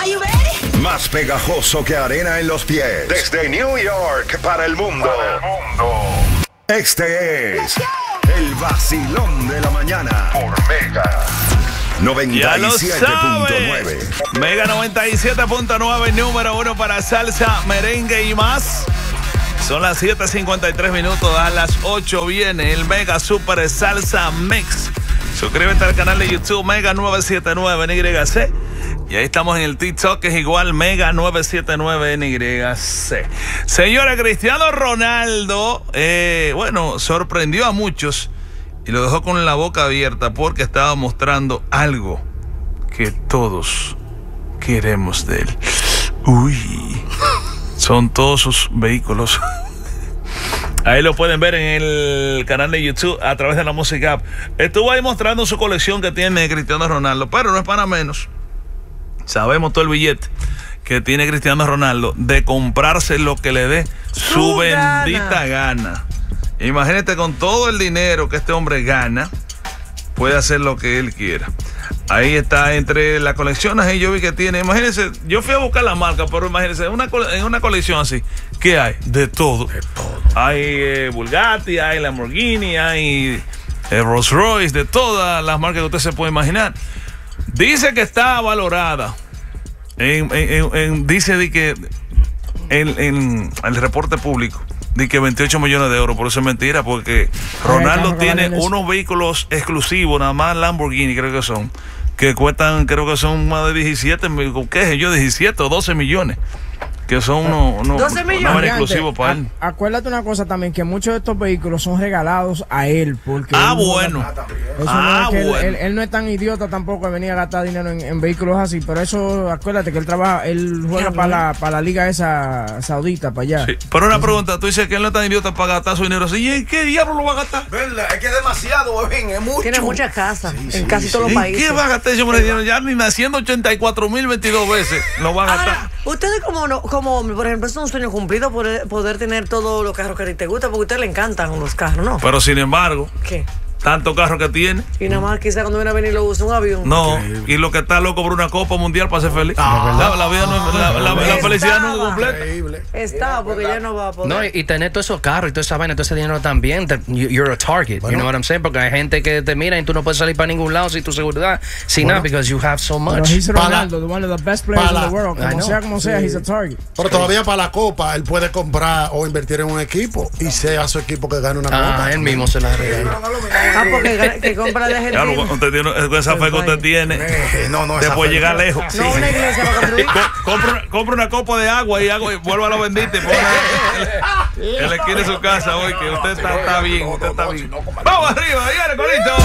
Are you ready? Más pegajoso que arena en los pies. Desde New York para el mundo. Este es el vacilón de la mañana por Mega 97.9. Mega 97.9, número 1 para salsa, merengue y más. Son las 7:53 minutos, a las 8 viene el Mega Super Salsa Mix. Suscríbete al canal de YouTube Mega 979 NYC. Y ahí estamos en el TikTok, que es igual Mega 979 NYC. Señora, Cristiano Ronaldo, sorprendió a muchos y lo dejó con la boca abierta porque estaba mostrando algo que todos queremos de él. Uy, son todos sus vehículos. Ahí lo pueden ver en el canal de YouTube a través de la Música App. Estuvo ahí mostrando su colección que tiene Cristiano Ronaldo, pero no es para menos. Sabemos todo el billete que tiene Cristiano Ronaldo de comprarse lo que le dé su bendita gana. Imagínate, con todo el dinero que este hombre gana, puede hacer lo que él quiera. Ahí está, entre las colecciones ahí yo vi que tiene, imagínense, yo fui a buscar la marca, pero imagínense, en una colección así, ¿qué hay? De todo. Hay Bugatti, hay Lamborghini, hay Rolls Royce, de todas las marcas que usted se puede imaginar. Dice que está valorada dice de que en el reporte público de que 28 millones de euros, por eso es mentira, porque Ronaldo tiene unos vehículos exclusivos, nada más Lamborghini creo que son, que cuestan, creo que son más de 17 o 12 millones. Que son unos 12 millones exclusivos para él. Acuérdate una cosa también, que muchos de estos vehículos son regalados a él. Porque él no es tan idiota tampoco de venir a gastar dinero en vehículos así. Pero eso, acuérdate que él juega para la liga esa saudita, para allá. Sí, pero una pregunta, tú dices que él no es tan idiota para gastar su dinero así. ¿Y qué diablo lo va a gastar? ¿Verdad? Es que es demasiado, es mucho. Tiene muchas casas en casi todos los países. ¿Qué va a gastar ese hombre de dinero? Ya ni naciendo 84,022 veces lo va a gastar. Ahora, ustedes como por ejemplo, es un sueño cumplido poder tener todos los carros que a ti te gustan, porque a usted le encantan los carros, ¿no? Pero sin embargo, ¿qué? Tanto carro que tiene. Y nada más quizá cuando viene a venir lo usa un avión. No, y lo que está loco por una copa mundial para ser feliz. La vida la felicidad no es completa. Está, porque ya no va a poder. No, y tener todos esos carros y toda esa vaina, todo ese dinero también, you're a target, you know what I'm saying? Porque hay gente que te mira y tú no puedes salir para ningún lado sin tu seguridad, sin nada, because you have so much. Pero he's Ronaldo, one of the best players in the world. Como sea, he's a target. Pero todavía para la copa, él puede comprar o invertir en un equipo y sea su equipo que gane una copa. Él mismo se la regala. Porque que compra de Argentina. Claro, usted tiene esa fe que usted tiene. Te puede llegar lejos. No, una iglesia para construir. Compra una copa de agua y vuelva a lo bendito. Él le quiere su casa hoy, que usted está bien. Usted está bien. Vamos arriba, viene, Corito.